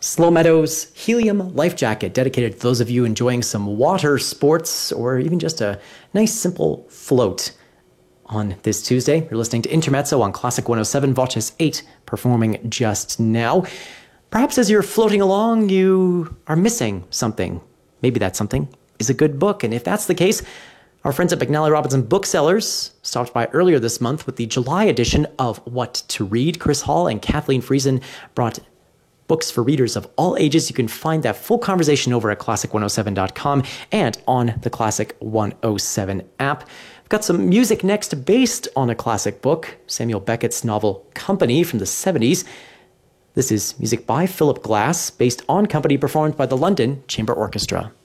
Slow Meadows Helium Life Jacket, dedicated to those of you enjoying some water sports or even just a nice simple float on this Tuesday. You're listening to Intermezzo on Classic 107, Voces 8 performing just now. Perhaps as you're floating along, you are missing something. Maybe that something is a good book, and if that's the case, our friends at McNally Robinson Booksellers stopped by earlier this month with the July edition of What to Read. Chris Hall and Kathleen Friesen brought books for readers of all ages. You can find that full conversation over at classic107.com and on the Classic 107 app. I've got some music next based on a classic book, Samuel Beckett's novel Company from the 70s. This is music by Philip Glass, based on Company, performed by the London Chamber Orchestra.